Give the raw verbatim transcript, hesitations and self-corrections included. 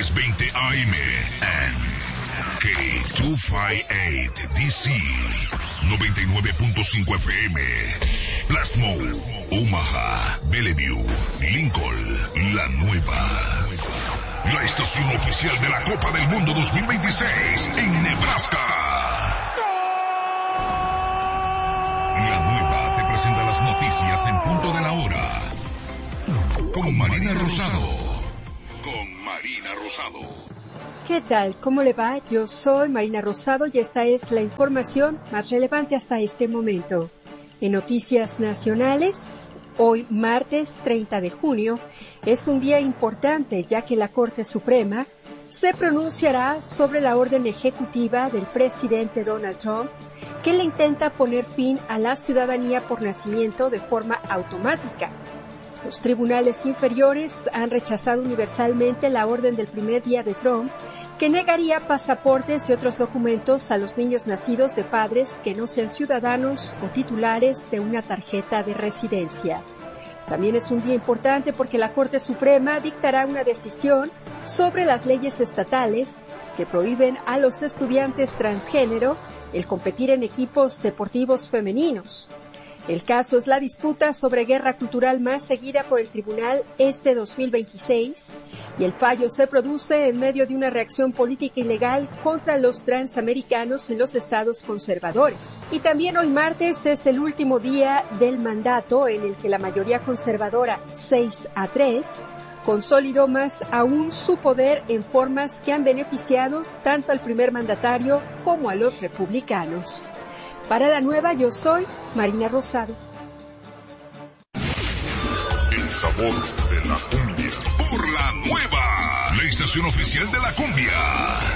diez veinte A M and K doscientos cincuenta y ocho D C, noventa y nueve punto cinco F M, Plasmo, Omaha, Bellevue, Lincoln, La Nueva. La estación oficial de la Copa del Mundo dos mil veintiséis en Nebraska. La Nueva te presenta las noticias en punto de la hora. Con Marina Rosado. Con Marina Rosado. ¿Qué tal? ¿Cómo le va? Yo soy Marina Rosado y esta es la información más relevante hasta este momento. En Noticias Nacionales, hoy martes treinta de junio, es un día importante ya que la Corte Suprema se pronunciará sobre la orden ejecutiva del presidente Donald Trump que le intenta poner fin a la ciudadanía por nacimiento de forma automática. Los tribunales inferiores han rechazado universalmente la orden del primer día de Trump que negaría pasaportes y otros documentos a los niños nacidos de padres que no sean ciudadanos o titulares de una tarjeta de residencia. También es un día importante porque la Corte Suprema dictará una decisión sobre las leyes estatales que prohíben a los estudiantes transgénero el competir en equipos deportivos femeninos. El caso es la disputa sobre guerra cultural más seguida por el tribunal este dos mil veintiséis y el fallo se produce en medio de una reacción política ilegal contra los transamericanos en los estados conservadores. Y también hoy martes es el último día del mandato en el que la mayoría conservadora, seis a tres, consolidó más aún su poder en formas que han beneficiado tanto al primer mandatario como a los republicanos. Para La Nueva, yo soy Marina Rosado. El sabor de la cumbia. Por La Nueva, la estación oficial de la cumbia.